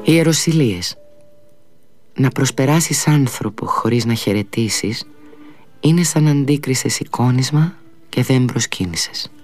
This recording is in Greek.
Ιεροσυλίες. Να προσπεράσεις άνθρωπο χωρίς να χαιρετήσεις είναι σαν να αντίκρισες εικόνισμα και δεν προσκύνησες.